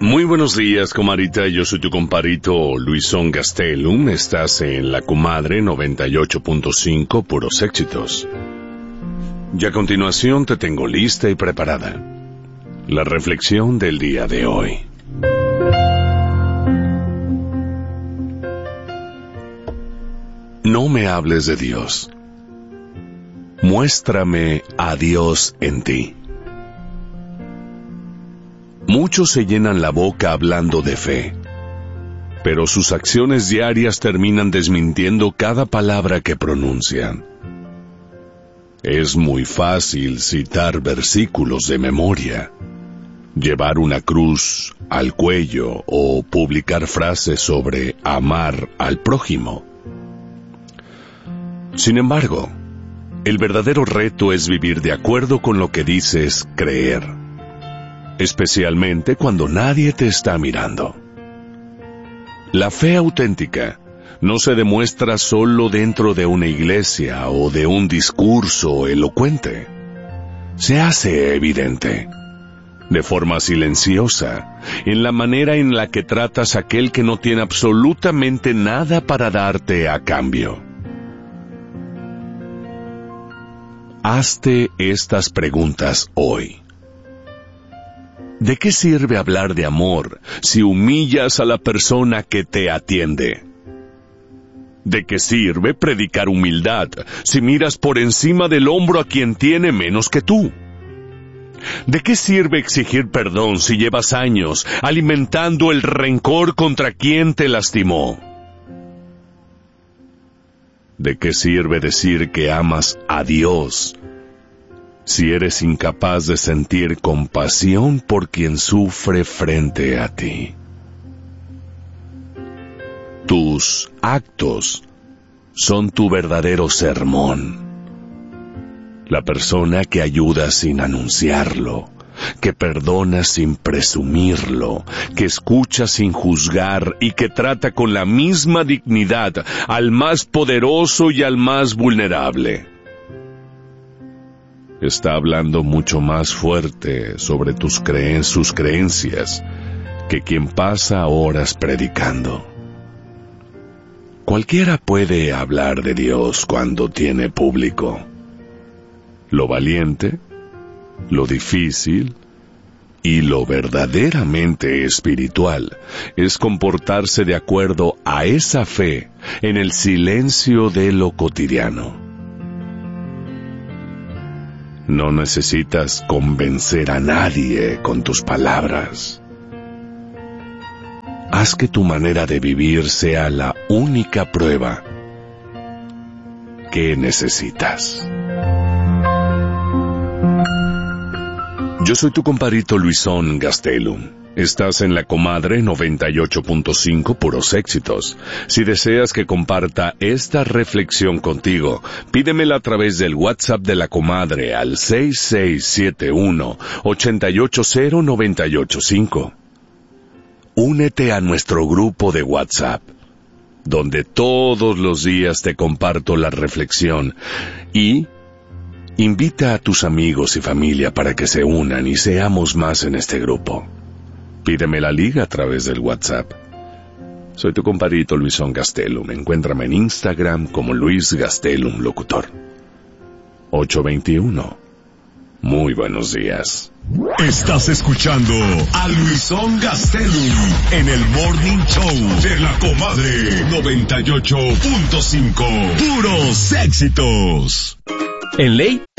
Muy buenos días, comadita. Yo soy tu compadrito Luisón Gastelum. Estás en La Comadre 98.5, puros éxitos. Y a continuación te tengo lista y preparada la reflexión del día de hoy. No me hables de Dios. Muéstrame a Dios en ti. Muchos se llenan la boca hablando de fe, pero sus acciones diarias terminan desmintiendo cada palabra que pronuncian. Es muy fácil citar versículos de memoria, llevar una cruz al cuello o publicar frases sobre amar al prójimo. Sin embargo, el verdadero reto es vivir de acuerdo con lo que dices creer, especialmente cuando nadie te está mirando. La fe auténtica no se demuestra solo dentro de una iglesia o de un discurso elocuente. Se hace evidente, de forma silenciosa, en la manera en la que tratas a aquel que no tiene absolutamente nada para darte a cambio. Hazte estas preguntas hoy. ¿De qué sirve hablar de amor si humillas a la persona que te atiende? ¿De qué sirve predicar humildad si miras por encima del hombro a quien tiene menos que tú? ¿De qué sirve exigir perdón si llevas años alimentando el rencor contra quien te lastimó? ¿De qué sirve decir que amas a Dios si eres incapaz de sentir compasión por quien sufre frente a ti? Tus actos son tu verdadero sermón. La persona que ayuda sin anunciarlo, que perdona sin presumirlo, que escucha sin juzgar y que trata con la misma dignidad al más poderoso y al más vulnerable. Está hablando mucho más fuerte sobre sus creencias que quien pasa horas predicando. Cualquiera puede hablar de Dios cuando tiene público. Lo valiente, lo difícil y lo verdaderamente espiritual es comportarse de acuerdo a esa fe en el silencio de lo cotidiano. No necesitas convencer a nadie con tus palabras. Haz que tu manera de vivir sea la única prueba que necesitas. Yo soy tu compadrito Luisón Gastelum. Estás en La Comadre 98.5, puros éxitos. Si deseas que comparta esta reflexión contigo, pídemela a través del WhatsApp de La Comadre al 6671-880985. Únete a nuestro grupo de WhatsApp, donde todos los días te comparto la reflexión, y invita a tus amigos y familia para que se unan y seamos más en este grupo. Pídeme la liga a través del WhatsApp. Soy tu compadrito Luisón Gastelum. Encuéntrame en Instagram como Luis Gastelum Locutor. 821. Muy buenos días. Estás escuchando a Luisón Gastelum en el Morning Show de La Comadre 98.5. Puros éxitos. En ley